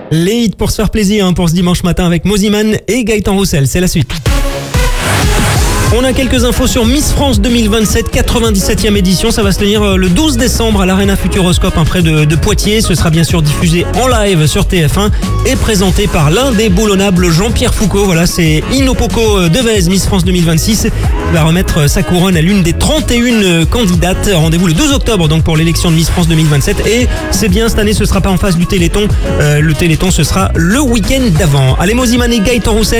Les hits pour se faire plaisir pour ce dimanche matin avec Moziman et Gaëtan Roussel, c'est la suite. On a quelques infos sur Miss France 2027, 97e édition. Ça va se tenir le 12 décembre à l'Arena Futuroscope, près de Poitiers. Ce sera bien sûr diffusé en live sur TF1 et présenté par l'indéboulonnable Jean-Pierre Foucault. Voilà, c'est Inopoko Devez, Miss France 2026, qui va remettre sa couronne à l'une des 31 candidates. Rendez-vous le 12 octobre donc pour l'élection de Miss France 2027. Et c'est bien, cette année, ce sera pas en face du Téléthon. Le Téléthon, ce sera le week-end d'avant. Allez, Moziman et Gaëtan Roussel.